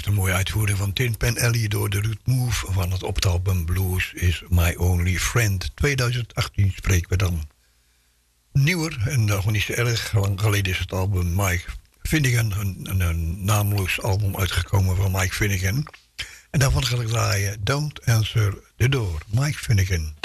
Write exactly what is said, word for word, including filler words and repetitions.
blijft een mooie uitvoering van Tin Pan Alley door de Root Move van het optalbum Blues is My Only Friend. twintig achttien spreken we dan. Nieuwer, en nog niet zo erg lang geleden is het album Mike Finnegan, een, een, een naamloos album uitgekomen van Mike Finnegan. En daarvan ga ik draaien Don't Answer the Door, Mike Finnegan.